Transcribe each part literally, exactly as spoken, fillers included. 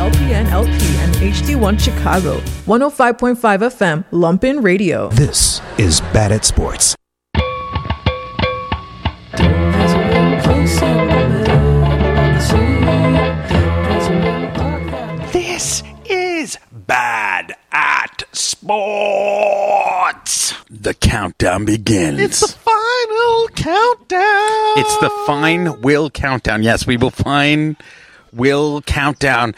L P N L P and H D one Chicago, one oh five point five F M, Lumpin' Radio. This is Bad at Sports. This is Bad at Sports. The countdown begins. It's the final countdown. It's the fine will countdown. Yes, we will fine will countdown.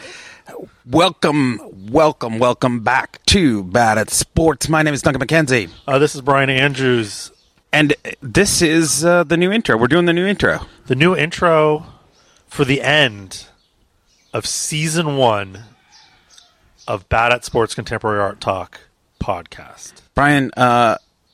Welcome, welcome, welcome back to Bad at Sports. My name is Duncan McKenzie. Uh, this is Brian Andrews. And this is uh, the new intro. We're doing the new intro. The new intro for the end of season one of Bad at Sports Contemporary Art Talk podcast. Brian, uh,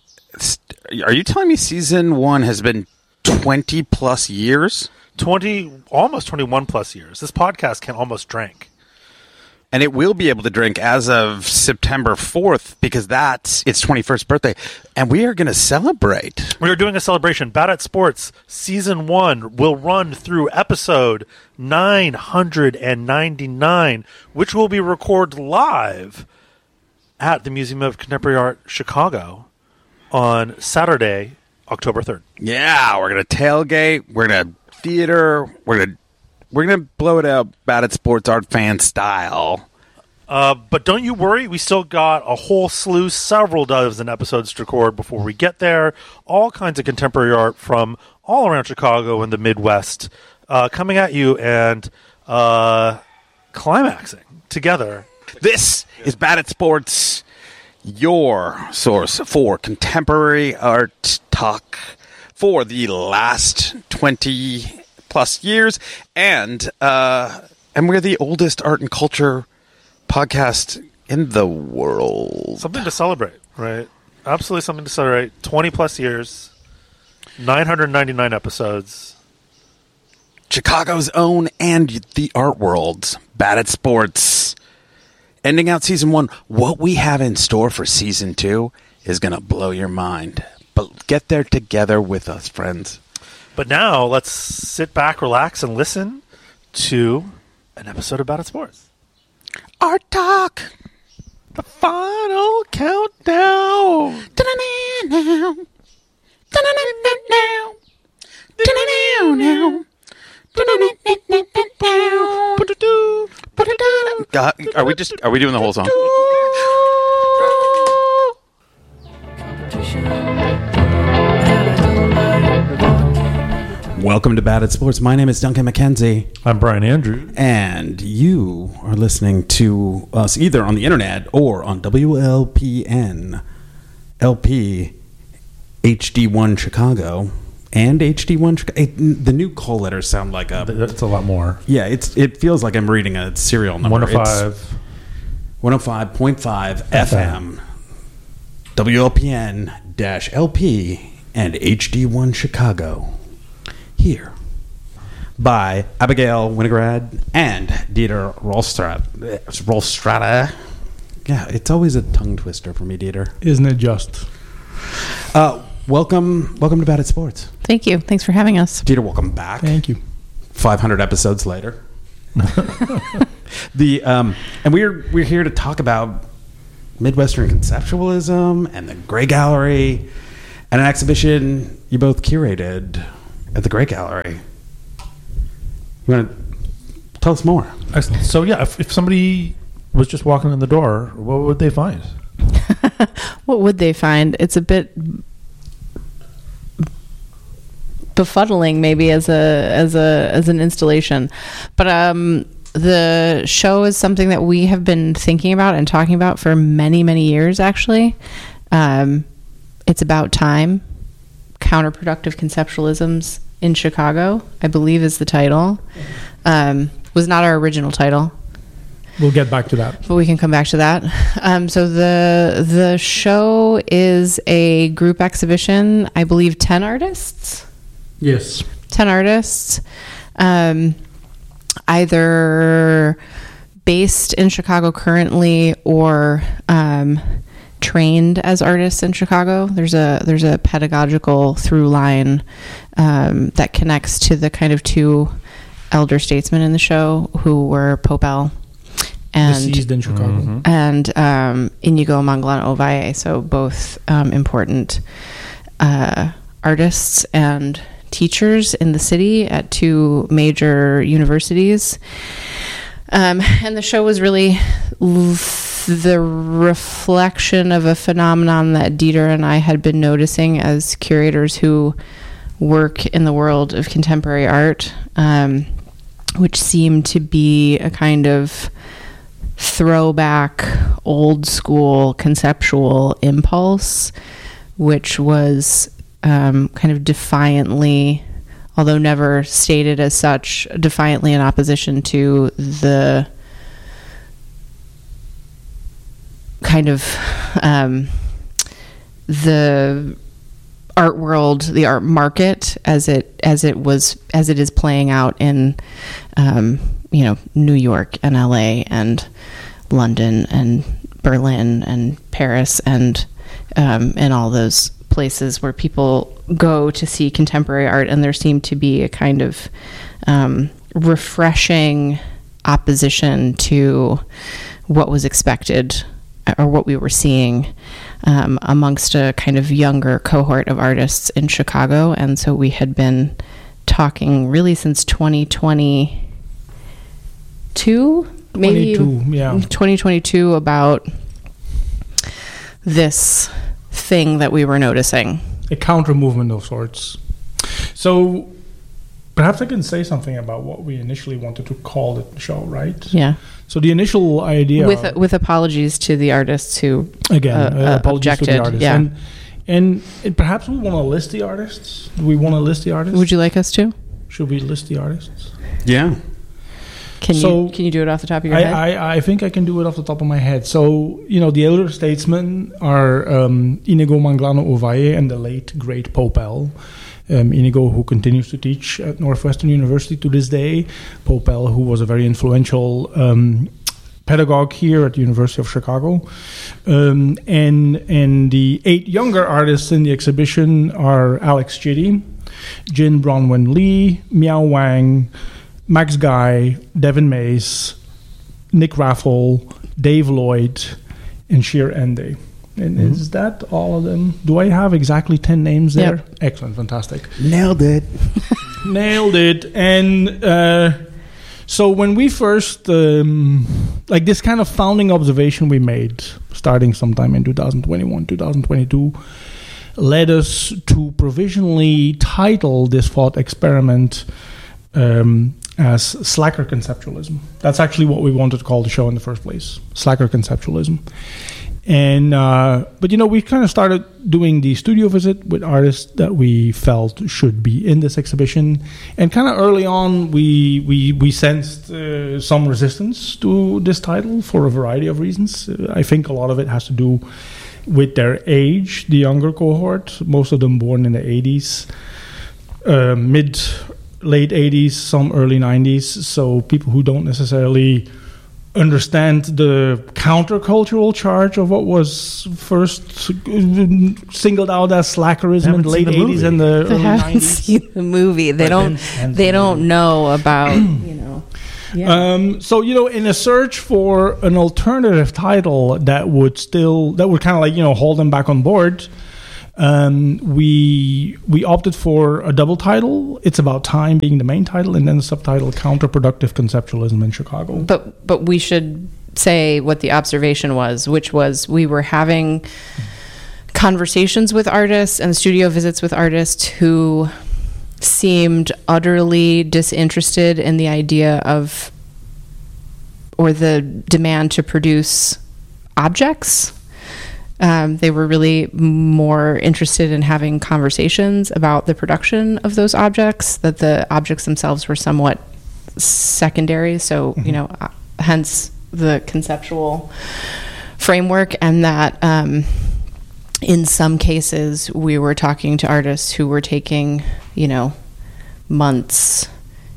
st- are you telling me season one has been twenty plus years? twenty, almost twenty-one plus years. This podcast can almost drink. And it will be able to drink as of September fourth because that's its twenty-first birthday. And we are going to celebrate. We are doing a celebration. Bad at Sports season one will run through episode nine hundred ninety-nine, which will be recorded live at the Museum of Contemporary Art Chicago on Saturday, October third. Yeah, we're going to tailgate. We're going to theater. We're going to We're going to blow it out Bad at Sports Art fan style. Uh, but don't you worry. We still got a whole slew, several dozen episodes to record before we get there. All kinds of contemporary art from all around Chicago and the Midwest uh, coming at you and uh, climaxing together. This is Bad at Sports, your source for contemporary art talk for the last twenty plus years, and uh, and we're the oldest art and culture podcast in the world. Something to celebrate, right? Absolutely something to celebrate. twenty plus years, nine hundred ninety-nine episodes. Chicago's own and the art world's Bad at Sports. Ending out season one. What we have in store for season two is going to blow your mind. But get there together with us, friends. But now, let's sit back, relax, and listen to an episode of Bad at Sports. Art Talk! The final countdown! God, are we just, are we doing the whole song? Welcome to Bad at Sports. My name is Duncan McKenzie. I'm Brian Andrews. And you are listening to us either on the internet or on W L P N L P H D one Chicago and H D one Chicago. The new call letters sound like a... It's a lot more. Yeah, it's it feels like I'm reading a serial number. one oh five. one oh five point five F M. W L P N L P and H D one Chicago. Here by Abigail Winograd and Dieter Rolstrata. Rolstrata. Yeah, it's always a tongue twister for me, Dieter. Isn't it just? Uh, welcome, welcome to Bad at Sports. Thank you. Thanks for having us. Dieter, welcome back. Thank you. five hundred episodes later. the um, and we're we're here to talk about Midwestern conceptualism and the Gray Gallery and an exhibition you both curated at the Gray Gallery. You want to tell us more? Excellent. So yeah, if, if somebody was just walking in the door, what would they find? What would they find? It's a bit befuddling, maybe as a as a as an installation, but um, the show is something that we have been thinking about and talking about for many many years. Actually, um, it's about time. Counterproductive conceptualisms in Chicago, I believe, is the title. Um, was not our original title. We'll get back to that, but we can come back to that. Um, so the the show is a group exhibition. I believe ten artists. Yes, ten artists, um, either based in Chicago currently or um, trained as artists in Chicago. There's a there's a pedagogical through line um, that connects to the kind of two elder statesmen in the show who were Popel and Deceased in Chicago. Mm-hmm. and um, Inigo Manglano Ovalle, so both um, important uh, artists and teachers in the city at two major universities. Um, and the show was really l- the reflection of a phenomenon that Dieter and I had been noticing as curators who work in the world of contemporary art, um, which seemed to be a kind of throwback, old school conceptual impulse, which was um, kind of defiantly, although never stated as such, defiantly in opposition to the kind of um, the art world, the art market, as it as it was as it is playing out in um, you know New York and L A and London and Berlin and Paris and um, and all those places where people go to see contemporary art, and there seemed to be a kind of um, refreshing opposition to what was expected or what we were seeing um, amongst a kind of younger cohort of artists in Chicago. And so we had been talking really since twenty twenty-two, maybe yeah. twenty twenty-two, about this thing that we were noticing. A counter movement of sorts. So perhaps I can say something about what we initially wanted to call the show, right? Yeah. So the initial idea, With with apologies to the artists who again, uh, uh, uh, apologies objected. to the artists, Yeah. and, and and perhaps we want to list the artists. Do we want to list the artists? Would you like us to? Should we list the artists? Yeah. Can So, you can you do it off the top of your I, head? I, I think I can do it off the top of my head. So, you know, the elder statesmen are um, Inigo Manglano Ovalle and the late, great Popel. Um, Inigo, who continues to teach at Northwestern University to this day. Popel, who was a very influential um, pedagogue here at the University of Chicago. Um, and, and the eight younger artists in the exhibition are Alex Chitty, Jin Bronwyn Lee, Miao Wang, Max Guy, Devin Mays, Nick Raffle, Dave Lloyd, and Sheer Ende. And Mm-hmm. is that all of them? Do I have exactly ten names there? Yep. Excellent, fantastic. Nailed it. Nailed it. And uh, so when we first, um, like this kind of founding observation we made, starting sometime in two thousand twenty-one, two thousand twenty-two, led us to provisionally title this thought experiment um, as Slacker Conceptualism. That's actually what we wanted to call the show in the first place, Slacker Conceptualism. And uh, but you know, we kind of started doing the studio visit with artists that we felt should be in this exhibition, and kind of early on we we we sensed uh, some resistance to this title for a variety of reasons. Uh, I think a lot of it has to do with their age, the younger cohort, most of them born in the eighties, uh, mid late eighties, some early nineties. So people who don't necessarily understand the countercultural charge of what was first singled out as slackerism in the late eighties and the They early haven't nineties. seen the movie. They But don't. then- and- They don't know about you know. Yeah. Um, so you know, in a search for an alternative title that would still that would kind of like you know hold them back on board, um, we we opted for a double title. It's About Time being the main title, and then the subtitle Counterproductive Conceptualism in Chicago. But but we should say what the observation was, which was we were having conversations with artists and studio visits with artists who seemed utterly disinterested in the idea of or the demand to produce objects. Um, they were really more interested in having conversations about the production of those objects, that the objects themselves were somewhat secondary. So, you know, uh, hence the conceptual framework, and that um, in some cases we were talking to artists who were taking, you know, months,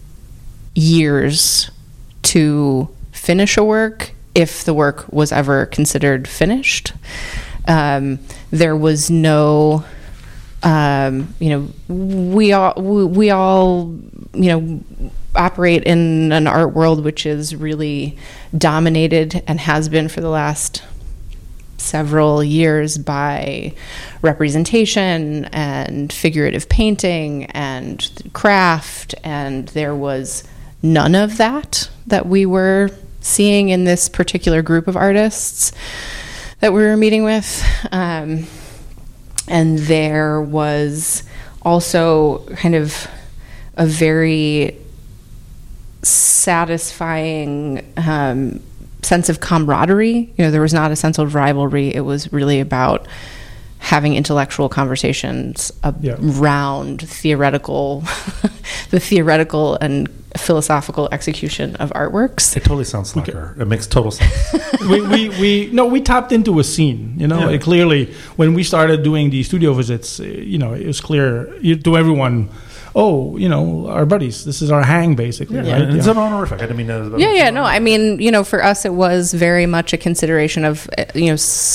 years to finish a work, if the work was ever considered finished. Um, there was no, um, you know, we all we, we all, you know, operate in an art world which is really dominated and has been for the last several years by representation and figurative painting and craft, and there was none of that that we were seeing in this particular group of artists that we were meeting with. Um, and there was also kind of a very satisfying um, sense of camaraderie. You know, there was not a sense of rivalry. It was really about having intellectual conversations Yeah. around theoretical, the theoretical and philosophical execution of artworks. It totally sounds slacker. It makes total sense. we, we, we no we tapped into a scene, you know. Yeah. It clearly, when we started doing the studio visits, uh, you know, it was clear you- to everyone, oh, you know, our buddies, this is our hang, basically, Yeah, right? and it's Yeah. an honorific. I didn't mean that. Yeah, yeah, no. I mean, you know, for us, it was very much a consideration of, uh, you know,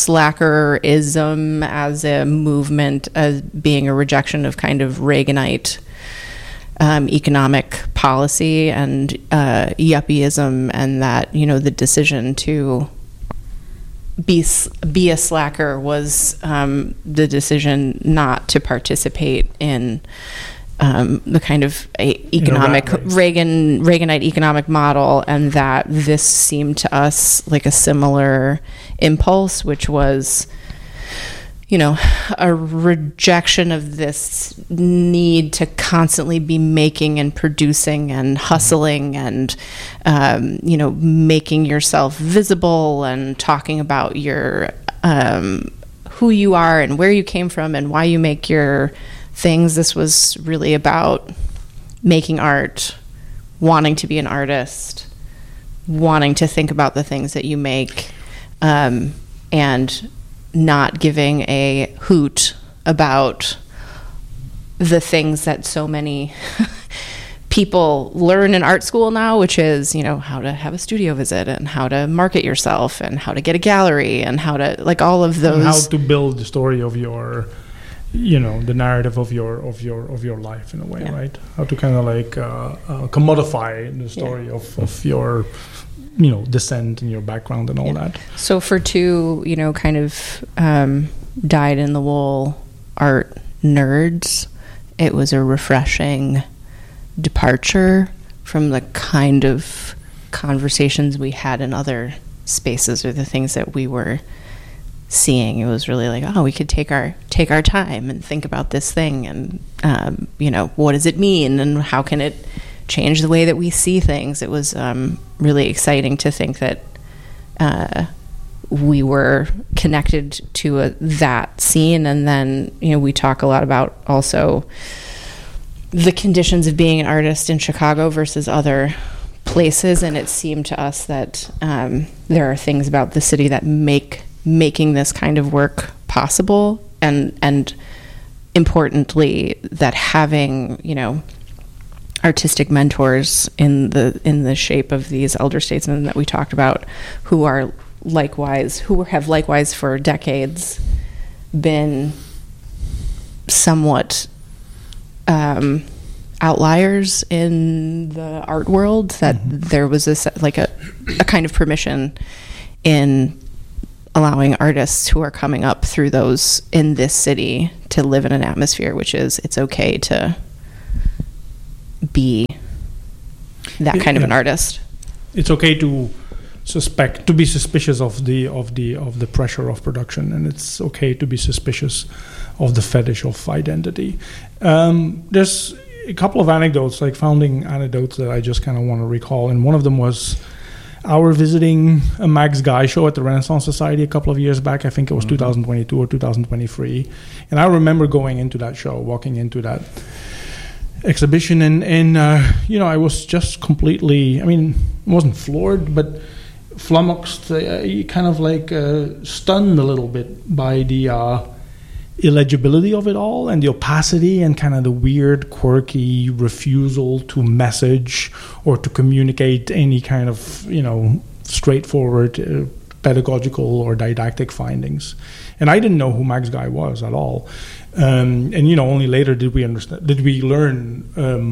slackerism as a movement, as being a rejection of kind of Reaganite um, economic policy and uh, yuppieism, and that, you know, the decision to be s- be a slacker was um, the decision not to participate in um, the kind of a economic rat race. Reagan Reaganite economic model, and that this seemed to us like a similar impulse, which was, you know, a rejection of this need to constantly be making and producing and hustling and, um, you know, making yourself visible and talking about your um, who you are and where you came from and why you make your things. This was really about making art, wanting to be an artist, wanting to think about the things that you make, um, and not giving a hoot about the things that so many people learn in art school now, which is, you know, how to have a studio visit and how to market yourself and how to get a gallery and how to, like, all of And how those. to build the story of your, you know, the narrative of your of your of your life in a way, Yeah. right? How to kind of like uh, uh, commodify the story of, of your, you know, descent and your background and all Yeah. that. So for two, you know, kind of um, dyed-in-the-wool art nerds, it was a refreshing departure from the kind of conversations we had in other spaces or the things that we were seeing. It was really like, oh, we could take our take our time and think about this thing, and um, you know, what does it mean, and how can it change the way that we see things. It was um, really exciting to think that uh, we were connected to a, that scene, and then, you know, we talk a lot about also the conditions of being an artist in Chicago versus other places, and it seemed to us that um, there are things about the city that make making this kind of work possible, and and importantly, that having, you know, artistic mentors in the in the shape of these elder statesmen that we talked about, who are likewise who have likewise for decades been somewhat um, outliers in the art world, that mm-hmm. there was this like a a kind of permission in allowing artists who are coming up through those in this city to live in an atmosphere which is, it's okay to be that kind of an artist. It's okay to suspect, to be suspicious of the of the of the pressure of production, and it's okay to be suspicious of the fetish of identity. Um, there's a couple of anecdotes, like founding anecdotes, that I just kind of want to recall, and one of them was our visiting a Max Guy show at the Renaissance Society a couple of years back. I think it was mm-hmm. two thousand twenty-two or two thousand twenty-three, and I remember going into that show, walking into that exhibition, and, and uh, you know, I was just completely, I mean, I wasn't floored, but flummoxed, uh, kind of like uh, stunned a little bit by the uh, illegibility of it all, and the opacity, and kind of the weird, quirky refusal to message or to communicate any kind of, you know, straightforward uh, pedagogical or didactic findings. And I didn't know who Max Guy was at all. Um, and, you know, only later did we understand, did we learn um,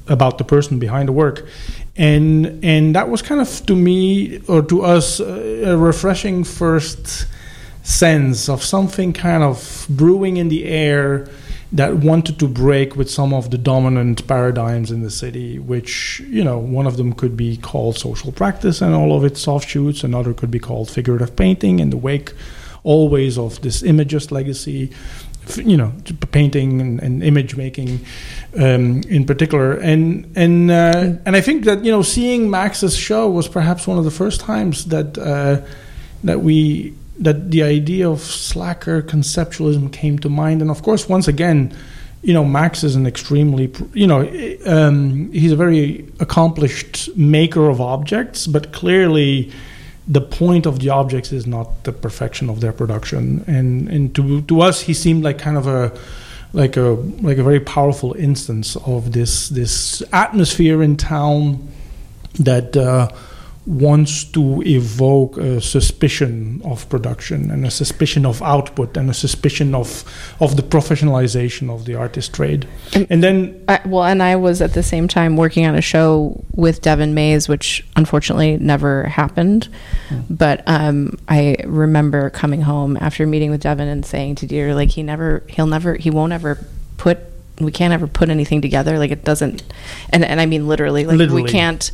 about the person behind the work. And and that was kind of, to me, or to us, a refreshing first sense of something kind of brewing in the air that wanted to break with some of the dominant paradigms in the city, which, you know, one of them could be called social practice and all of its offshoots, another could be called figurative painting in the wake always of this imagist legacy, you know, painting and, and image making um, in particular. And and uh, and I think that, you know, seeing Max's show was perhaps one of the first times that uh, that we that the idea of slacker conceptualism came to mind. And of course, once again, you know, Max is an extremely, you know, um, he's a very accomplished maker of objects, but clearly the point of the objects is not the perfection of their production. And and to to us, he seemed like kind of a like a like a very powerful instance of this this atmosphere in town that uh, wants to evoke a suspicion of production and a suspicion of output and a suspicion of of the professionalization of the artist trade. And, and then I, well, and I was at the same time working on a show with Devin Mays, which unfortunately never happened. Mm. But um, I remember coming home after meeting with Devin and saying to Dear, like, he never, he'll never, he won't ever put, we can't ever put anything together. Like, it doesn't, and and I mean literally, like literally. we can't.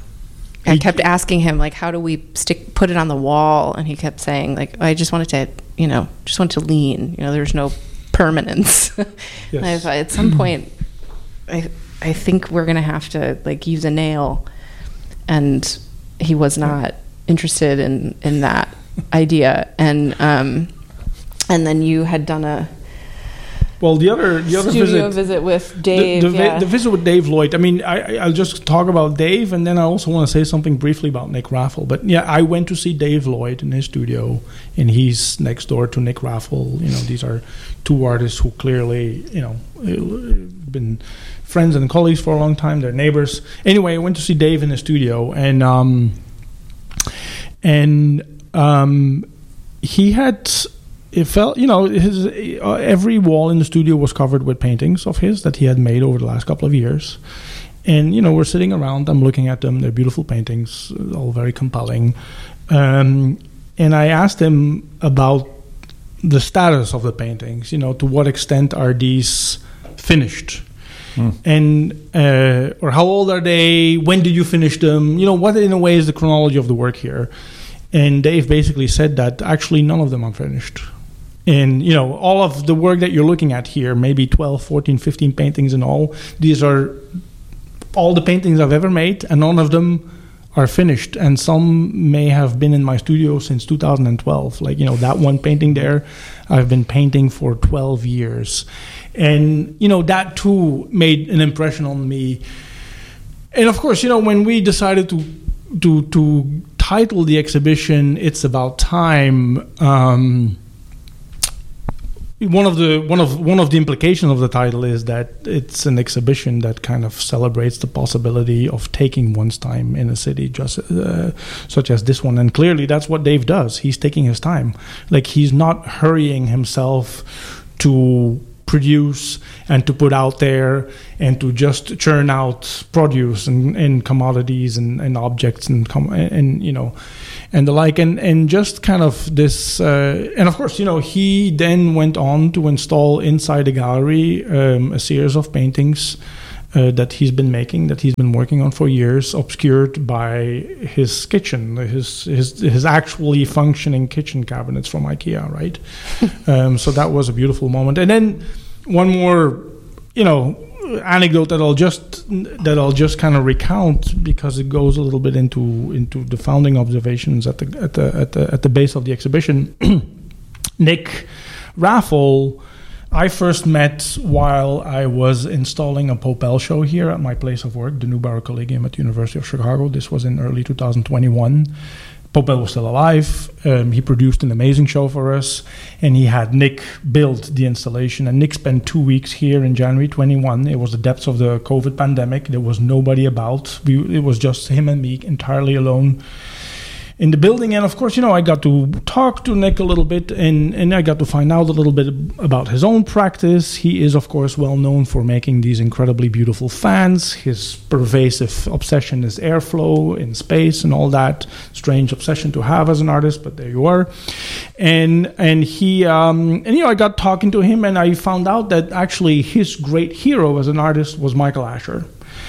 I kept asking him, like, how do we stick, put it on the wall? And he kept saying, like, I just wanted to, you know, just wanted to lean. You know, there's no permanence. Yes. I thought at some point, I I think we're going to have to, like, use a nail. And he was not interested in, in that idea. And um, and then you had done a... Well, the other the other studio visit, visit with Dave. The, the, yeah. the visit with Dave Lloyd. I mean, I, I'll just talk about Dave, and then I also want to say something briefly about Nick Raffel. But yeah, I went to see Dave Lloyd in his studio, and he's next door to Nick Raffel. You know, these are two artists who clearly, you know, been friends and colleagues for a long time. They're neighbors. Anyway, I went to see Dave in his studio, and um, and um, he had. It felt, you know, his uh, every wall in the studio was covered with paintings of his that he had made over the last couple of years. And, you know, we're sitting around, I'm looking at them, they're beautiful paintings, all very compelling. Um, and I asked him about the status of the paintings, you know, to what extent are these finished? Mm. And, uh, or how old are they? When did you finish them? You know, what in a way is the chronology of the work here? And Dave basically said that actually none of them are finished. And, you know, all of the work that you're looking at here, maybe twelve, fourteen, fifteen paintings in all, these are all the paintings I've ever made, and none of them are finished. And some may have been in my studio since two thousand twelve. Like, you know, that one painting there, I've been painting for twelve years. And, you know, that too made an impression on me. And of course, you know, when we decided to to to title the exhibition "It's About Time," um, one of the one of one of the implications of the title is that it's an exhibition that kind of celebrates the possibility of taking one's time in a city, just uh, such as this one. And clearly, that's what Dave does. He's taking his time. Like, he's not hurrying himself to produce and to put out there and to just churn out produce and, and commodities and, and objects and, com- and you know and the like and and just kind of this uh, and of course, you know, he then went on to install inside the gallery um, a series of paintings uh, that he's been making, that he's been working on for years, obscured by his kitchen, his his his actually functioning kitchen cabinets from IKEA, right? um, so that was a beautiful moment. And then one more, you know, anecdote that I'll just that I'll just kind of recount, because it goes a little bit into into the founding observations at the at the at the at the base of the exhibition. Nick Raffel, I first met while I was installing a Popel show here at my place of work, the Neubauer Collegium at the University of Chicago. This was in early two thousand twenty-one. Popel was still alive. Um, he produced an amazing show for us, and he had Nick build the installation. And Nick spent two weeks here in January twenty-one. It was the depths of the COVID pandemic. There was nobody about. We, it was just him and me, entirely alone. in the building. And of course, you know, I got to talk to Nick a little bit, and, and I got to find out a little bit about his own practice. He is, of course, well known for making these incredibly beautiful fans. His pervasive obsession is airflow in space and all that. Strange obsession to have as an artist, but there you are. And and he um, and you know, I got talking to him, and I found out that actually his great hero as an artist was Michael Asher.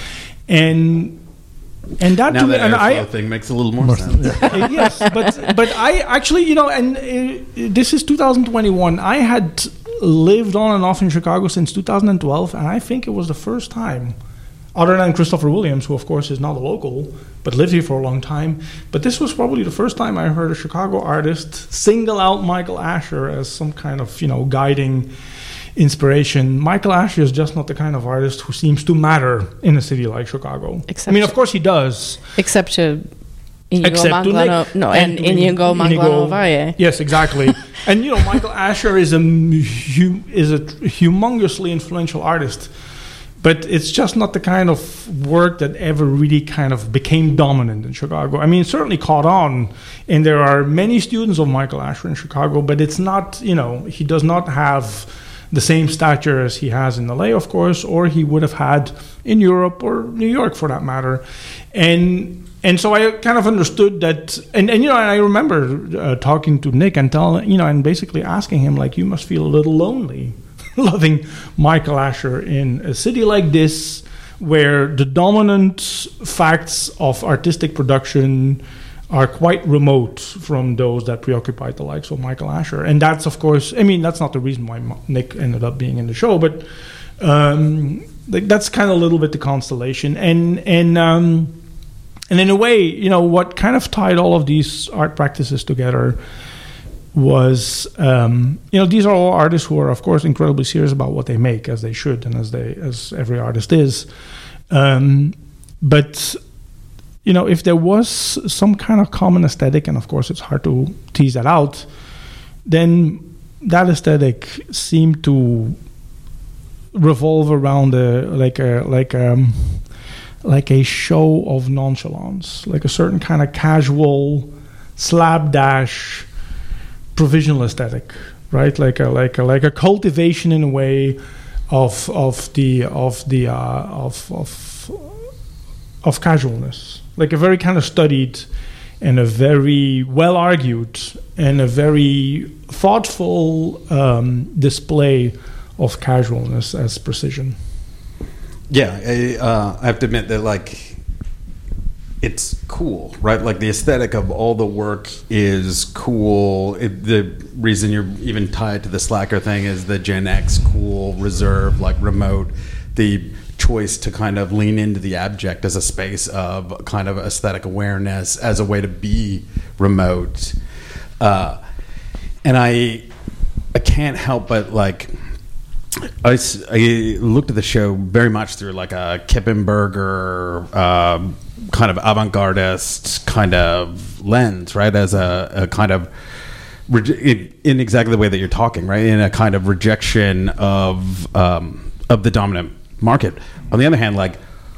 And And that now to me, that and airflow I, thing makes a little more sense. uh, yes, but but I actually, you know, and uh, this is two thousand twenty-one. I had lived on and off in Chicago since two thousand twelve, and I think it was the first time, other than Christopher Williams, who of course is not a local, but lived here for a long time. But this was probably the first time I heard a Chicago artist single out Michael Asher as some kind of, you know, guiding inspiration. Michael Asher is just not the kind of artist who seems to matter in a city like Chicago. Except I mean, of course he does. Except to Inigo Except to Manglano, Nick no, and, to Inigo Manglano Valle. Yes, exactly. And you know, Michael Asher is a hu- is a humongously influential artist, but it's just not the kind of work that ever really kind of became dominant in Chicago. I mean, it certainly caught on, and there are many students of Michael Asher in Chicago, but it's not, you know, he does not have the same stature as he has in L A, of course, or he would have had in Europe or New York, for that matter. And and so I kind of understood that, and, and you know, and I remember uh, talking to Nick and telling, you know, and basically asking him, like, you must feel a little lonely loving Michael Asher in a city like this, where the dominant facts of artistic production are quite remote from those that preoccupied the likes of Michael Asher. And that's, of course, I mean, that's not the reason why Nick ended up being in the show, but um, that's kind of a little bit the constellation. And and um, and in a way, you know, what kind of tied all of these art practices together was, um, you know, these are all artists who are, of course, incredibly serious about what they make, as they should, and as they as every artist is. Um, but you know, if there was some kind of common aesthetic, and of course it's hard to tease that out, then that aesthetic seemed to revolve around a like a like um like a show of nonchalance, like a certain kind of casual slapdash provisional aesthetic, right? Like a like a like a cultivation in a way of of the of the uh, of of of casualness. Like a very kind of studied and a very well argued and a very thoughtful um, display of casualness as precision. Yeah, I, uh, I have to admit that, like, it's cool, right? Like, the aesthetic of all the work is cool. It, the reason you're even tied to the Slacker thing is the Gen X cool, reserved, like, remote. The choice to kind of lean into the abject as a space of kind of aesthetic awareness, as a way to be remote. Uh, and I I can't help but, like, I, I looked at the show very much through like a Kippenberger um, kind of avant-gardist kind of lens, right? As a, a kind of in, in exactly the way that you're talking, right? In a kind of rejection of um, of the dominant market. On the other hand, like,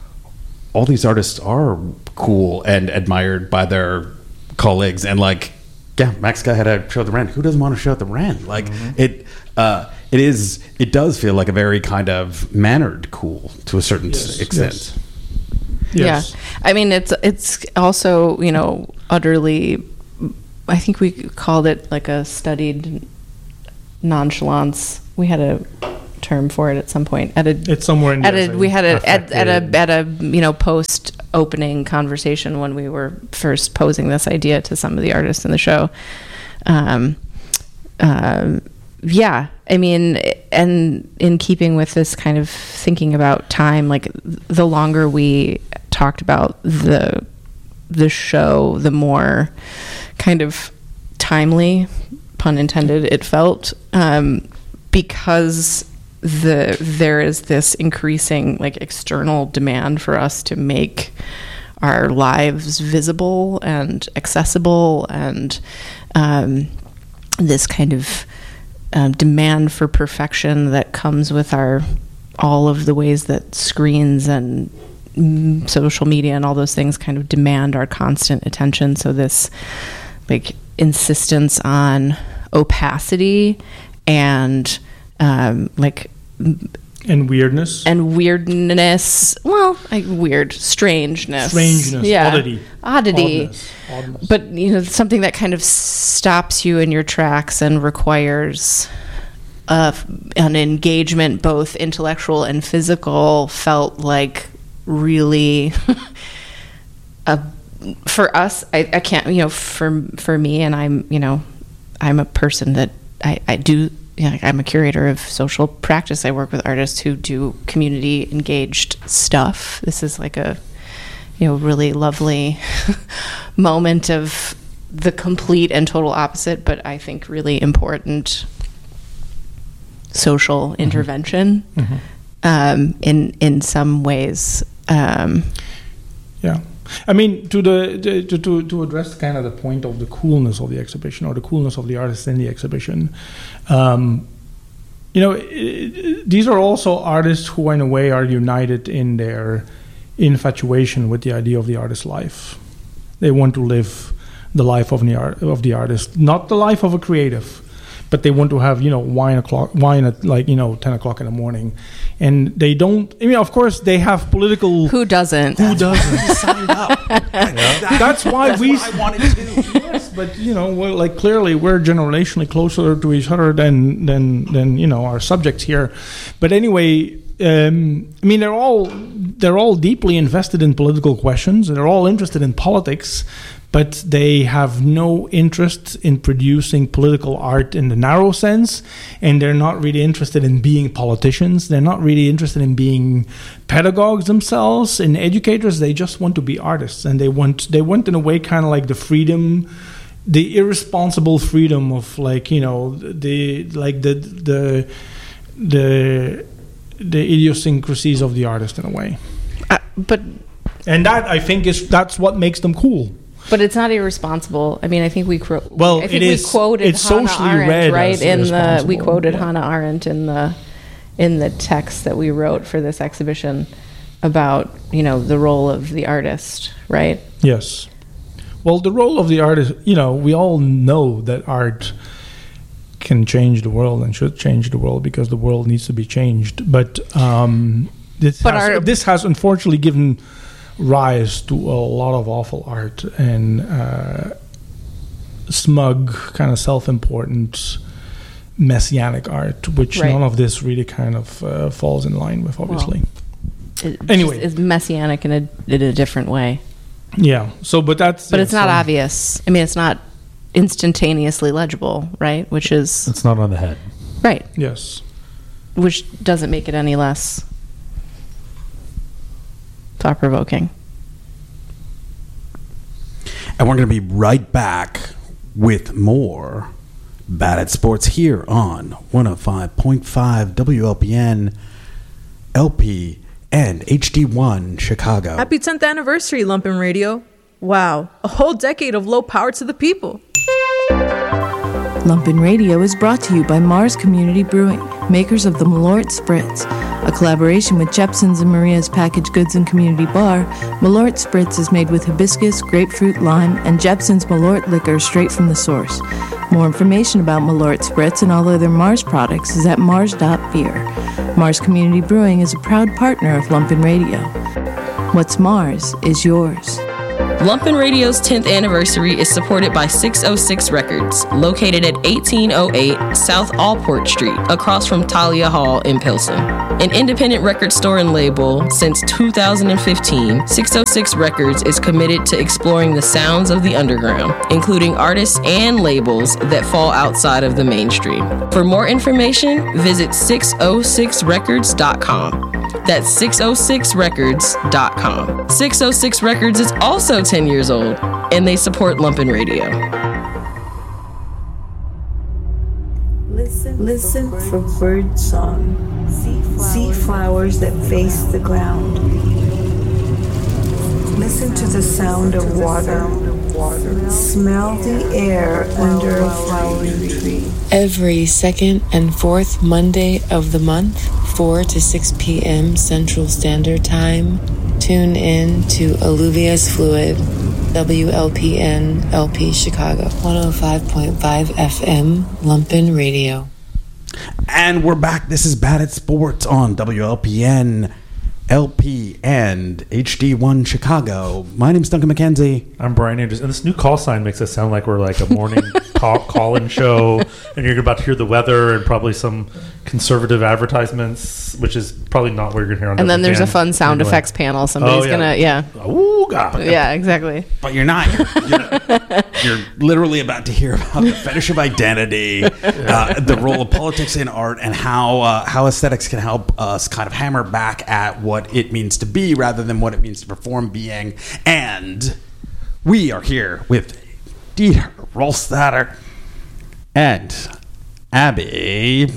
all these artists are cool and admired by their colleagues, and like, yeah, Max Guy had to show at the Rent. Who doesn't want to show at the Rent? Like, mm-hmm. it. Uh, It is. It does feel like a very kind of mannered cool to a certain yes, extent. Yes. Yes. Yeah, I mean, it's it's also, you know, utterly. I think we called it like a studied nonchalance. We had a term for it at some point. At a, it's somewhere in at there. a, we had a at, at a at a you know post opening conversation when we were first posing this idea to some of the artists in the show. Um. Um. Yeah, I mean, and in keeping with this kind of thinking about time, like, the longer we talked about the the show, the more kind of timely, pun intended, it felt, um, because the there is this increasing, like, external demand for us to make our lives visible and accessible, and um, this kind of Um, demand for perfection that comes with our all of the ways that screens and mm, social media and all those things kind of demand our constant attention. So this like insistence on opacity and um, like And weirdness. and weirdness. Well, like weird, strangeness, Strangeness, yeah, oddity. oddity. Oddness, oddness. But you know, something that kind of stops you in your tracks and requires uh, an engagement, both intellectual and physical, felt like really. a, for us, I, I can't. You know, for for me, and I'm. You know, I'm a person that I, I do. You know, I'm a curator of social practice. I work with artists who do community engaged stuff. This is like a, you know, really lovely moment of the complete and total opposite, but I think really important social mm-hmm. intervention mm-hmm. Um, in in some ways. Um, yeah. I mean, to the to, to to address kind of the point of the coolness of the exhibition or the coolness of the artists in the exhibition, um, you know, it, it, these are also artists who, in a way, are united in their infatuation with the idea of the artist's life. They want to live the life of the art of the artist, not the life of a creative, but they want to have, you know, wine o'clock, wine at like, you know, ten o'clock in the morning, and they don't. I mean, of course, they have political. Who doesn't? Who doesn't? Signed up. Yeah. That's why That's we. what I wanted to. Yes, but you know, well, like clearly, we're generationally closer to each other than than than you know our subjects here. But anyway, um, I mean, they're all they're all deeply invested in political questions. They're all interested in politics. But they have no interest in producing political art in the narrow sense, and they're not really interested in being politicians. They're not really interested in being pedagogues themselves and educators. They just want to be artists, and they want they want in a way kind of like the freedom, the irresponsible freedom of like you know the like the the the the idiosyncrasies of the artist in a way. Uh, but and that I think is that's what makes them cool. But it's not irresponsible. I mean, I think we cro- well, I think it we is, quoted it's Hannah socially Arendt, read right? as In the we quoted yeah. Hannah Arendt in the in the text that we wrote for this exhibition about, you know, the role of the artist, right? Yes. Well, the role of the artist, you know, we all know that art can change the world and should change the world because the world needs to be changed. But um, this but has, our, this has unfortunately given rise to a lot of awful art and uh, smug, kind of self-important, messianic art, which right. none of this really kind of uh, falls in line with, obviously. Well, it anyway, is messianic in a in a different way. Yeah. So, but that's but yeah, it's not so. obvious. I mean, it's not instantaneously legible, right? Which is it's not on the head, right? Yes. Which doesn't make it any less thought-provoking. And we're going to be right back with more Bad at Sports here on one oh five point five W L P N, L P, and H D one Chicago. Happy tenth anniversary, Lumpen Radio. Wow, a whole decade of low power to the people. Lumpen Radio is brought to you by Mars Community Brewing, makers of the Malort Spritz. A collaboration with Jepson's and Maria's Packaged Goods and Community Bar, Malort Spritz is made with hibiscus, grapefruit, lime, and Jepson's Malort liquor straight from the source. More information about Malort Spritz and all other Mars products is at mars dot beer. Mars Community Brewing is a proud partner of Lumpen Radio. What's Mars is yours. Lumpen Radio's tenth anniversary is supported by six oh six Records, located at eighteen oh eight South Allport Street, across from Talia Hall in Pilsen. An independent record store and label since two thousand fifteen, six oh six Records is committed to exploring the sounds of the underground, including artists and labels that fall outside of the mainstream. For more information, visit six oh six records dot com. That's six oh six records dot com. six oh six Records is also ten years old, and they support Lumpen Radio. Listen, Listen for bird song. See flowers that face the ground. Listen to the sound of water. water. Smell the air under a flowering tree. Every second and fourth Monday of the month, four to six p.m. Central Standard Time, tune in to Alluvius Fluid, W L P N L P Chicago, one oh five point five F M, Lumpen Radio. And we're back. This is Bad at Sports on W L P N, L P, and H D one Chicago. My name's Duncan McKenzie. I'm Brian Andrews. And this new call sign makes us sound like we're like a morning call, call-in show, and you're about to hear the weather and probably some conservative advertisements, which is probably not what you're going to hear on And then there's a W P N. fun sound Anyway. effects panel. Somebody's Oh, yeah. going to, yeah. Oh, God. Yeah, exactly. But you're not. You're, you're, you're literally about to hear about the fetish of identity, uh, the role of politics in art, and how uh, how aesthetics can help us kind of hammer back at what it means to be rather than what it means to perform being. And we are here with Dieter Rollstatter and Abby.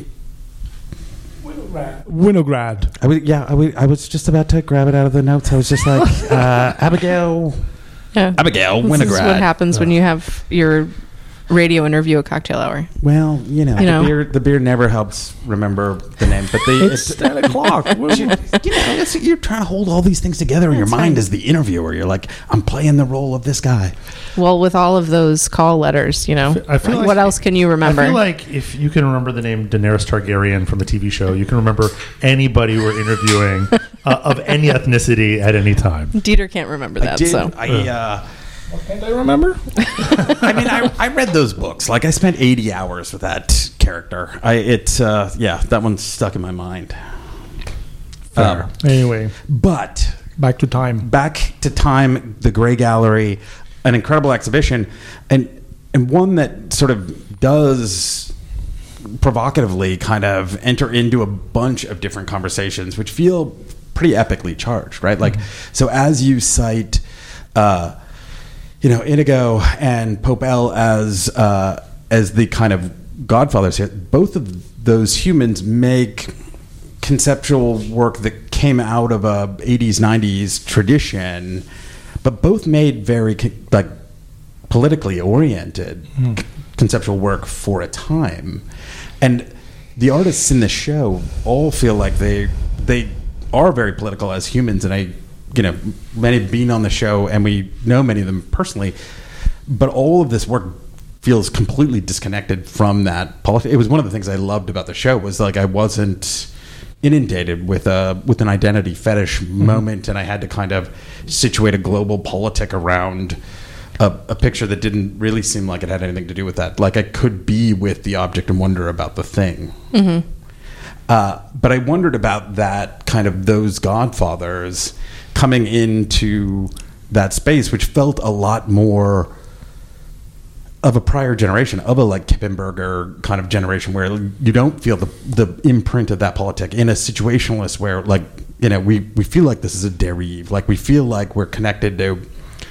Winograd. I was, yeah, I was, I was just about to grab it out of the notes. I was just like, uh, Abigail. Yeah. Abigail This is Winograd. what happens when you have your radio interview at cocktail hour. Well, you know, You know. the beer the beer never helps remember the name, but they It's ten o'clock. you know, it's, you're trying to hold all these things together in your That's mind fine. as the interviewer. You're like, I'm playing the role of this guy. Well, with all of those call letters, you know, I feel like- what else can you remember? I feel like if you can remember the name Daenerys Targaryen from the T V show, you can remember anybody we're interviewing uh, of any ethnicity at any time. Dieter can't remember I that, did. so. I uh, Can't I remember? I mean, I, I read those books. Like, I spent eighty hours with that character. I it uh, yeah, that one's stuck in my mind. Fair. Um, Anyway, but back to time. back to time, the Gray Gallery, an incredible exhibition, and and one that sort of does provocatively kind of enter into a bunch of different conversations, which feel pretty epically charged, right? Like, so as you cite, uh, you know, Inigo and Pope L as uh, as the kind of godfathers here, both of those humans make conceptual work that came out of a eighties, nineties tradition, but both made very co- like politically oriented Mm. c- conceptual work for a time. And the artists in the show all feel like they they are very political as humans, and I, you know, many have been on the show and we know many of them personally, but all of this work feels completely disconnected from that politics. It was one of the things I loved about the show was like I wasn't inundated with a with an identity fetish Mm-hmm. moment, and I had to kind of situate a global politic around a, a picture that didn't really seem like it had anything to do with that. Like I could be with the object and wonder about the thing. Mm-hmm. Uh, but I wondered about that kind of those godfathers coming into that space, which felt a lot more of a prior generation, of a like Kippenberger kind of generation, where you don't feel the the imprint of that politic in a situationalist where, like, you know, we, we feel like this is a derive, like we feel like we're connected to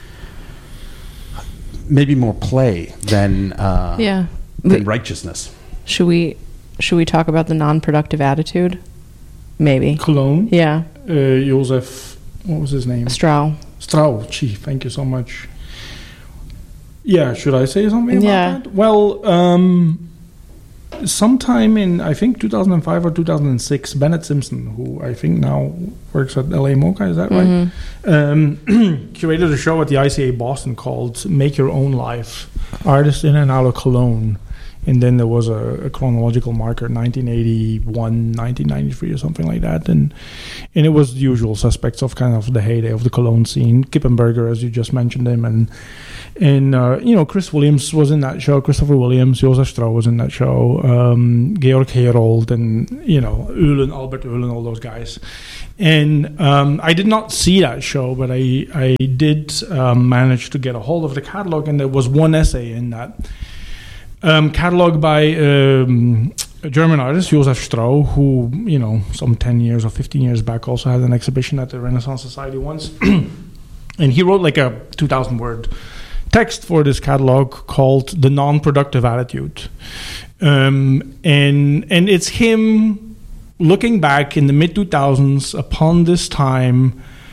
maybe more play than uh, Yeah. than We- righteousness. Should we should we talk about the non-productive attitude? Maybe. Cologne. Yeah. Uh, Joseph, what was his name? Strauss. Strauss. Gee, thank you so much. Yeah, should I say something about Yeah. that? Well, um, sometime in, I think, two thousand five or two thousand six, Bennett Simpson, who I think now works at L A MoCA, is that right? Mm-hmm. Um, curated a show at the I C A Boston called Make Your Own Life, Artists in and Out of Cologne. And then there was a, a chronological marker, nineteen eighty-one, nineteen ninety-three, or something like that. And and it was the usual suspects of kind of the heyday of the Cologne scene. Kippenberger, as you just mentioned him, and and uh, you know, Chris Williams was in that show. Christopher Williams, Josef Strauss was in that show. Um, Georg Herold, and you know, Uhlen, Albert Uhlen, all those guys. And um, I did not see that show, but I I did um, manage to get a hold of the catalog, and there was one essay in that. Um, catalog by um, a German artist, Josef Strauss, who, you know, some ten years or fifteen years back also had an exhibition at the Renaissance Society once. And he wrote like a two thousand word text for this catalog called The Non-Productive Attitude. Um, and, and it's him looking back in the mid two thousands upon this time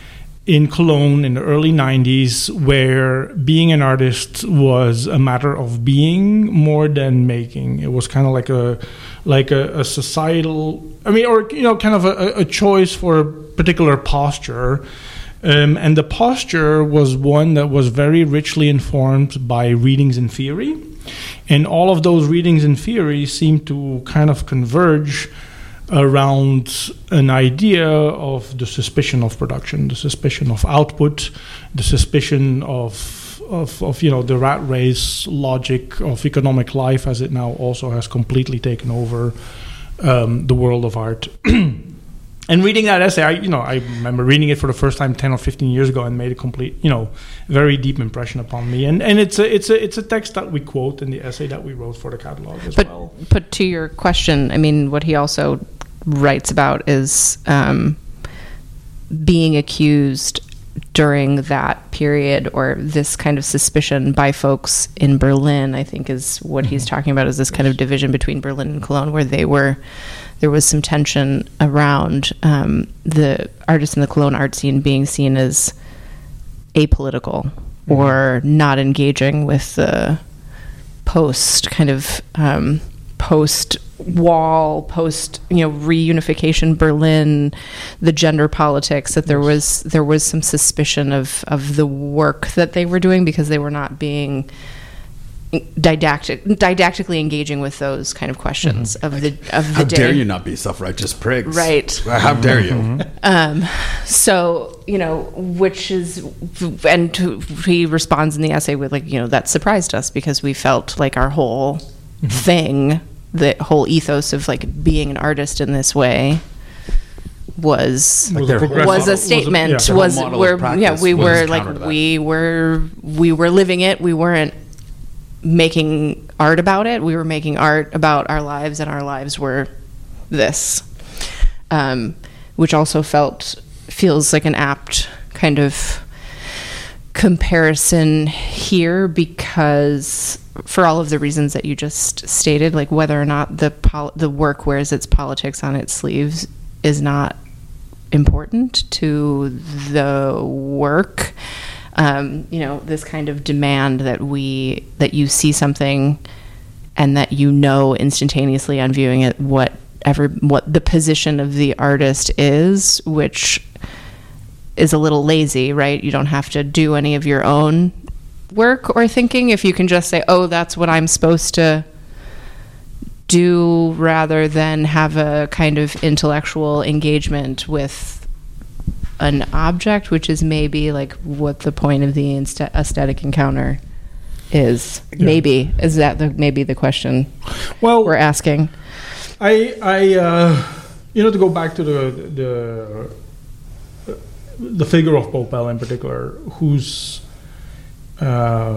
in Cologne in the early nineties, where being an artist was a matter of being more than making. It was kind of like a like a, a societal, I mean, or you know, kind of a, a choice for a particular posture. Um, and the posture was one that was very richly informed by readings in theory. And all of those readings in theory seemed to kind of converge around an idea of the suspicion of production, the suspicion of output, the suspicion of, of, of you know, the rat race logic of economic life, as it now also has completely taken over um, the world of art. And reading that essay, I, you know, I remember reading it for the first time ten or fifteen years ago, and made a complete, you know, very deep impression upon me. And and it's a it's a it's a text that we quote in the essay that we wrote for the catalog as but, well. But to your question, I mean, what he also writes about is um, being accused during that period, or this kind of suspicion by folks in Berlin, I think is what mm-hmm. he's talking about, is this kind of division between Berlin and Cologne, where they were, there was some tension around um, the artists in the Cologne art scene being seen as apolitical mm-hmm. or not engaging with the post kind of um, post wall, post, you know, reunification Berlin, the gender politics, that there was there was some suspicion of of the work that they were doing, because they were not being didactic didactically engaging with those kind of questions mm-hmm. of the of the How day. dare you not be self-righteous prigs? Right. How dare you? Mm-hmm. Um, so, you know, which is, and he responds in the essay with, like, you know, that surprised us, because we felt like our whole mm-hmm. thing, the whole ethos of like being an artist in this way was like their, was a statement. Was, a, yeah, was we're yeah we were like we were we were living it. We weren't making art about it. We were making art about our lives, and our lives were this, um, which also felt feels like an apt kind of comparison here, because for all of the reasons that you just stated, like whether or not the pol- the work wears its politics on its sleeves is not important to the work. Um, you know, this kind of demand that we that you see something and that you know instantaneously on viewing it what ever what the position of the artist is, which is a little lazy, right? You don't have to do any of your own work or thinking if you can just say, oh, that's what I'm supposed to do, rather than have a kind of intellectual engagement with an object, which is maybe like what the point of the insta- aesthetic encounter is. Yeah. Maybe is that the maybe the question well we're asking. I I uh, you know, to go back to the the the figure of Popel in particular, who's uh,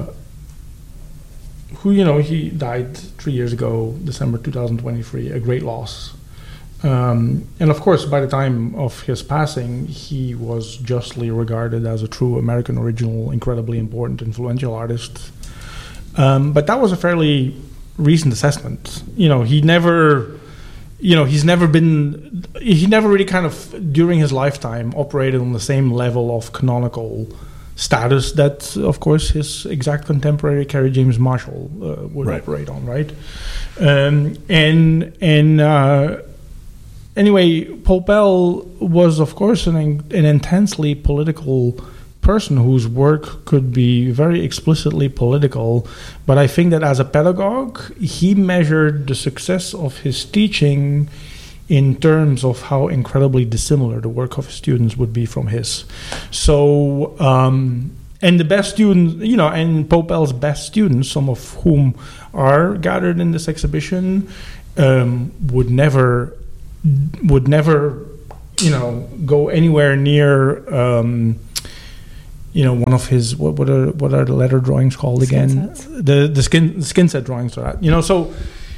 who you know he died three years ago, December two thousand twenty-three, a great loss. Um, and of course, by the time of his passing, he was justly regarded as a true American original, incredibly important, influential artist. Um, but that was a fairly recent assessment. You know, he never, you know, he's never been, he never really kind of, during his lifetime, operated on the same level of canonical status that, of course, his exact contemporary Kerry James Marshall uh, would right. operate on, right? Um, and, and, uh, Anyway, Popel was, of course, an, an intensely political person whose work could be very explicitly political. But I think that as a pedagogue, he measured the success of his teaching in terms of how incredibly dissimilar the work of his students would be from his. So, um, and the best students, you know, and Popel's best students, some of whom are gathered in this exhibition, um, would never... would never, you know, go anywhere near, um, you know, one of his what what are what are the letter drawings called skin again? Sets. The the skin the skin set drawings are that, you know. So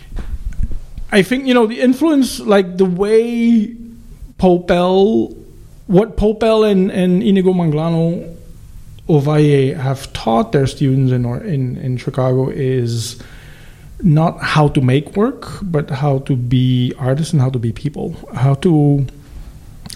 I think, you know, the influence, like the way Popel, what Popel and, and Inigo Manglano Ovalle have taught their students in in in Chicago is not how to make work, but how to be artists and how to be people, how to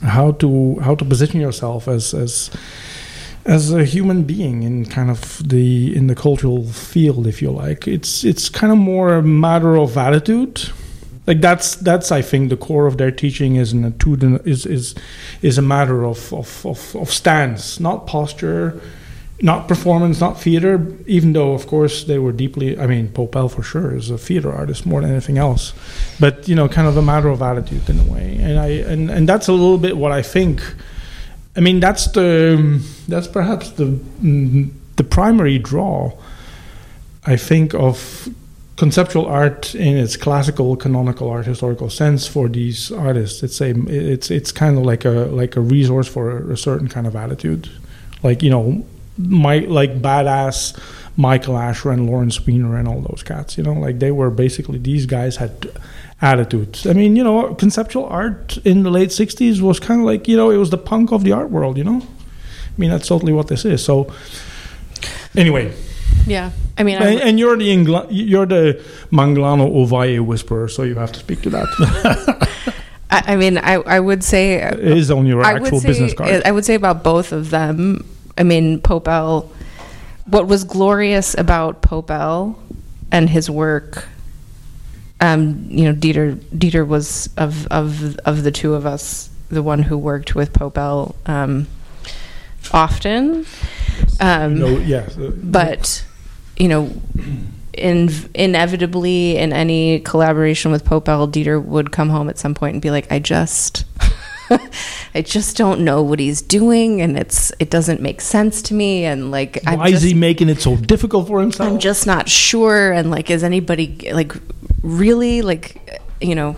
how to how to position yourself as as as a human being in kind of the in the cultural field, if you like. It's it's kind of more a matter of attitude. Like that's that's I think the core of their teaching is an attitude is is is a matter of of, of of stance, not posture, not performance, not theater. Even though of course they were deeply, I mean Popel for sure is a theater artist more than anything else, but you know kind of a matter of attitude in a way. And I and, and that's a little bit what I think. I mean that's the that's perhaps the the primary draw, I think, of conceptual art in its classical, canonical art historical sense for these artists. It's a it's it's kind of like a like a resource for a, a certain kind of attitude, like you know, my like badass Michael Asher and Lawrence Weiner and all those cats. You know, like they were basically these guys had attitudes. I mean, you know, conceptual art in the late sixties was kind of like you know it was the punk of the art world. You know, I mean that's totally what this is. So anyway. Yeah, I mean, and, and you're the Ingla- you're the Manglano Ovalle whisperer, so you have to speak to that. I, I mean, I, I would say it is on your I actual would say, business card. I would say about both of them. I mean, Popel. What was glorious about Popel and his work, um, you know, Dieter Dieter was of of of the two of us the one who worked with Popel um, often. Um, no, yeah, but you know, in, inevitably in any collaboration with Popel, Dieter would come home at some point and be like, "I just, I just don't know what he's doing, and it's it doesn't make sense to me." And like, why I'm is just, he making it so difficult for himself? I'm just not sure. And like, is anybody like really like, you know,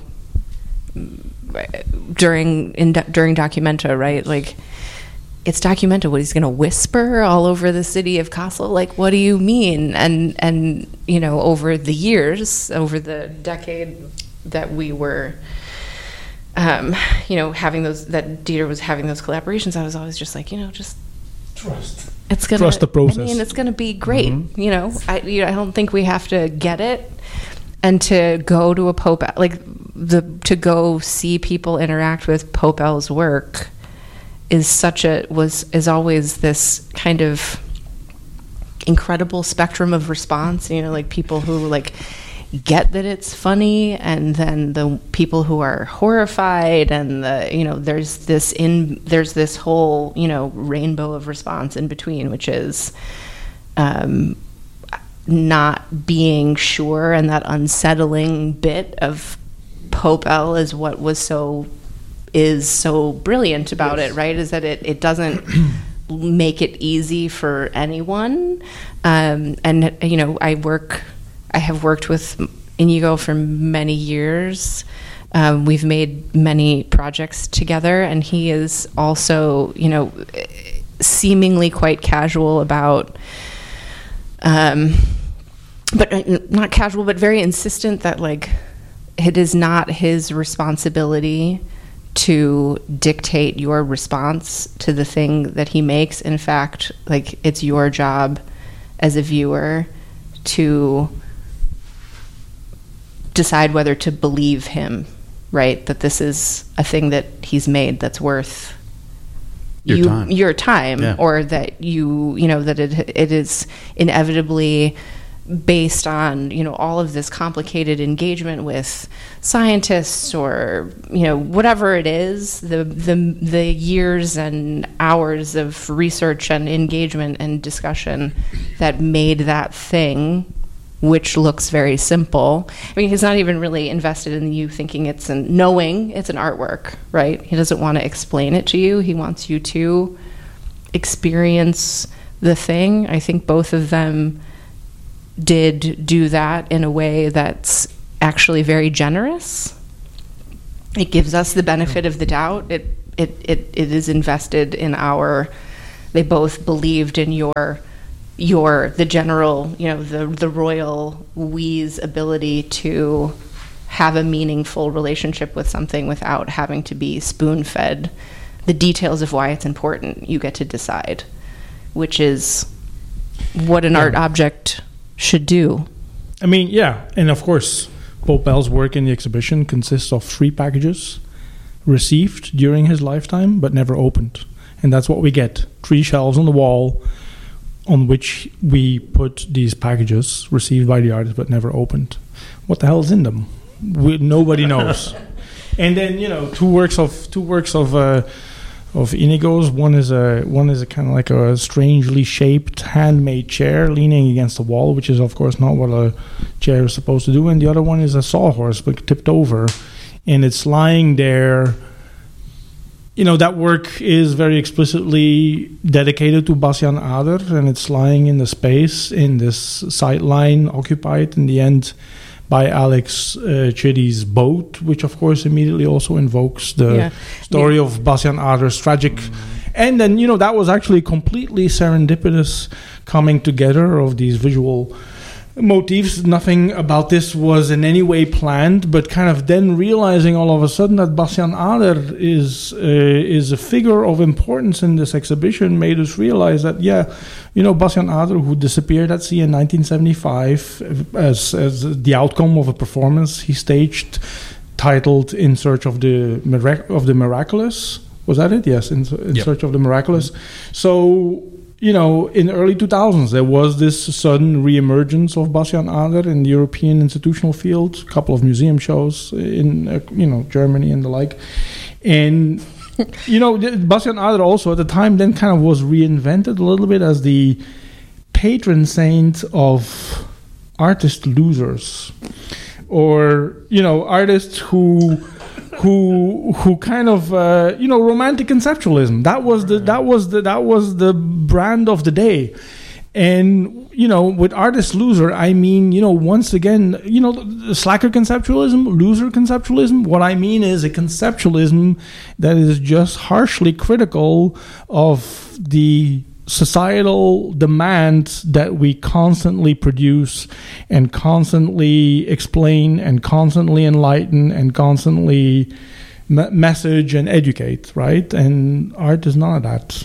during in during Documenta, right? Like. It's Documenta. What, he's going to whisper all over the city of Kassel? Like, what do you mean? And, and you know, over the years, over the decade that we were, um, you know, having those, that Dieter was having those collaborations, I was always just like, you know, just trust. It's gonna, trust the process. I mean, it's going to be great. Mm-hmm. You know, I, you know, I don't think we have to get it. And to go to a Popel, like, the to go see people interact with Popel's work is such a was is always this kind of incredible spectrum of response, you know, like people who like get that it's funny, and then the people who are horrified, and the you know there's this in there's this whole you know rainbow of response in between, which is um not being sure, and that unsettling bit of Popel is what was so is so brilliant about yes. it, right? Is that it, it doesn't make it easy for anyone. Um, and, you know, I work, I have worked with Inigo for many years. Um, we've made many projects together, and he is also, you know, seemingly quite casual about, um, but not casual, but very insistent that, like, it is not his responsibility to dictate your response to the thing that he makes. In fact, like, it's your job as a viewer to decide whether to believe him, right? That this is a thing that he's made that's worth your you, time, your time yeah. or that you, you know, that it it is inevitably based on, you know, all of this complicated engagement with scientists, or, you know, whatever it is, the the the years and hours of research and engagement and discussion that made that thing, which looks very simple. I mean, he's not even really invested in you thinking it's an knowing it's an artwork, right? He doesn't want to explain it to you. He wants you to experience the thing. I think both of them did do that in a way that's actually very generous. It gives us the benefit of the doubt. It it it, it is invested in our. They both believed in your your the general, you know, the the royal we's ability to have a meaningful relationship with something without having to be spoon-fed the details of why it's important. You get to decide, which is what an yeah. art object should do. I mean, yeah, and of course, Popel's work in the exhibition consists of three packages, received during his lifetime, but never opened. And that's what we get. Three shelves on the wall on which we put these packages received by the artist, but never opened. What the hell is in them? We, nobody knows. And then, you know, two works of two works of uh, of Inigo's. One is a one is a kind of like a strangely shaped handmade chair leaning against the wall, which is of course not what a chair is supposed to do. And the other one is a sawhorse, but tipped over, and it's lying there. You know, that work is very explicitly dedicated to Bastian Ader, and it's lying in the space in this sight line occupied in the end by Alex uh, Chitty's boat, which of course immediately also invokes the Yeah. story Yeah. of Bastian Ader's tragic. And then, you know, that was actually completely serendipitous coming together of these visual motifs. Nothing about this was in any way planned, but kind of then realizing all of a sudden that Bastian Ader is uh, is a figure of importance in this exhibition made us realize that, yeah, you know, Bastian Ader, who disappeared at sea in nineteen seventy-five as, as the outcome of a performance he staged titled In Search of the Mirac- of the Miraculous. Was that it? Yes, In, in Yep. Search of the Miraculous. So, you know, in the early two thousands, there was this sudden reemergence of Bastian Ader in the European institutional field, a couple of museum shows in, uh, you know, Germany and the like. And, you know, the- Bastian Ader also at the time then kind of was reinvented a little bit as the patron saint of artist losers. Or, you know, artists who... who who kind of uh, you know romantic conceptualism that was the that was the that was the brand of the day. And you know, with artist loser, I mean, you know, once again, you know, the slacker conceptualism, loser conceptualism. What I mean is a conceptualism that is just harshly critical of the societal demand that we constantly produce and constantly explain and constantly enlighten and constantly me- message and educate, right? And art is none of that.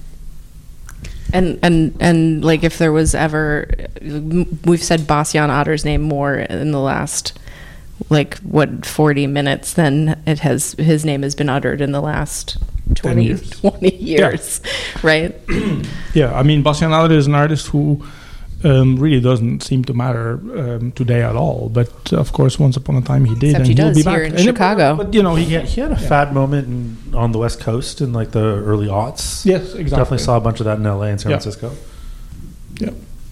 And and and like if there was ever, we've said Bastian Ader's name more in the last like what forty minutes than it has his name has been uttered in the last twenty years. twenty years, right? Yeah, I mean, Bastian Ader is an artist who um, really doesn't seem to matter um, today at all. But uh, of course, once upon a time he did, Except and he he'll does be here back. in And it- Chicago. but you know, he He had, he had a fad moment in, on the West Coast in like the early aughts. Yes, exactly. Definitely saw a bunch of that in L A and San Yeah. Francisco. Yeah.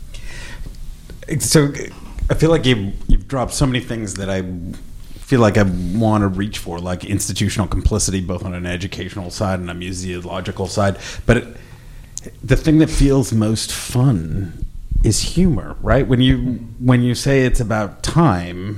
So I feel like you've, you've dropped so many things that I feel like I want to reach for, like institutional complicity, both on an educational side and a museological side. But it, the thing that feels most fun is humor, right? When you when you say it's about time,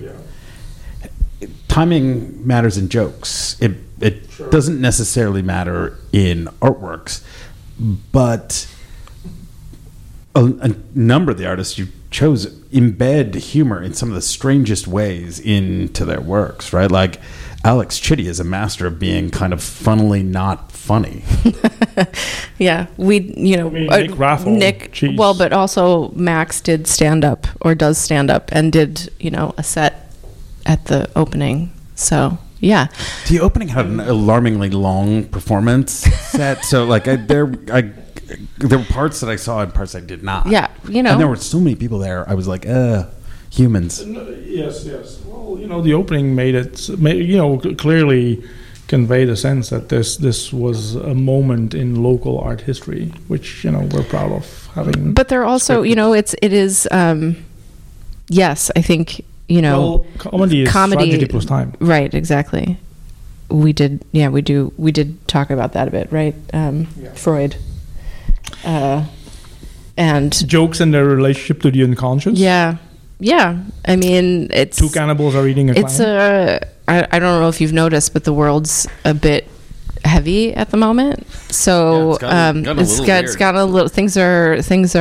timing matters in jokes. It it Sure. doesn't necessarily matter in artworks, but a, a number of the artists you chose embed humor in some of the strangest ways into their works, right? Like Alex Chitty is a master of being kind of funnily not funny. Yeah, we you know I mean, uh, Nick Raffle, Nick. jeez. Well, but also Max did stand up or does stand up and did you know a set at the opening. So yeah, The opening had an alarmingly long performance set, so like I, there, I there were parts that I saw and parts I did not. yeah, you know. and there were so many people there. I was like, uh, humans. Yes, yes. Well, you know, the opening made it, made, you know, c- clearly convey the sense that this this was a moment in local art history, which you know we're proud of having. But they're also, you know, it's it is. Um, yes, I think you know. well, comedy is tragedy plus time. Right, exactly. We did, yeah, we do. We did talk about that a bit, right? Um, Yeah. Freud, uh, and Jokes and their relationship to the unconscious. yeah, yeah. I mean, it's Two cannibals are eating a It's clown. a. I, I don't know if you've noticed, but the world's a bit heavy at the moment. So Yeah, it's got a- um, got a it's little got it's weird. got a little things are things are.